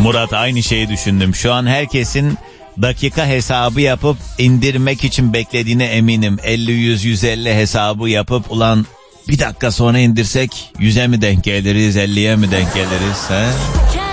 Murat, aynı şeyi düşündüm. Şu an herkesin dakika hesabı yapıp indirmek için beklediğine eminim. 50-100-150 hesabı yapıp ulan bir dakika sonra indirsek 100'e mi denk geliriz, 50'ye mi denk geliriz? He?